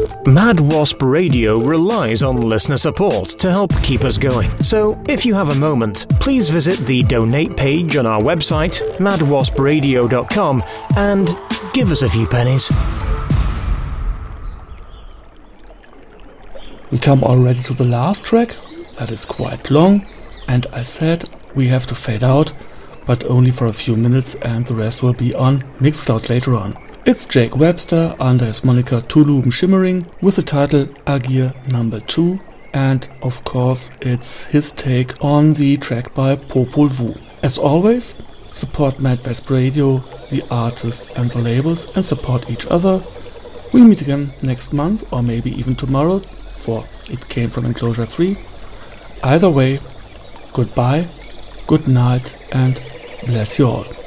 Mad Wasp Radio relies on listener support to help keep us going. So, if you have a moment, please visit the donate page on our website, madwaspradio.com, and give us a few pennies. We come already to the last track. That is quite long, and I said we have to fade out, but only for a few minutes, and the rest will be on Mixcloud later on. It's Jake Webster under his moniker Tulum Shimmering with the title Agir No. 2, and of course it's his take on the track by Popol Vuh. As always, support Mad Wasp Radio, the artists and the labels, and support each other. We meet again next month, or maybe even tomorrow, for it came from Enclosure 3. Either way, goodbye, good night, and bless you all.